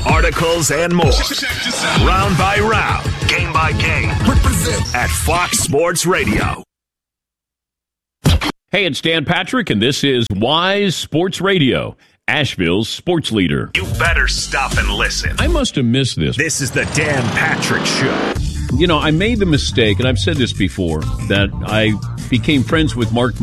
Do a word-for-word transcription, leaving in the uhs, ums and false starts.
articles, and more. Round by round, game by game. Represent at Fox Sports Radio. Hey, it's Dan Patrick, and this is Wise Sports Radio, Asheville's sports leader. You better stop and listen. I must have missed this. This is the Dan Patrick Show. You know, I made the mistake, and I've said this before, that I became friends with Mark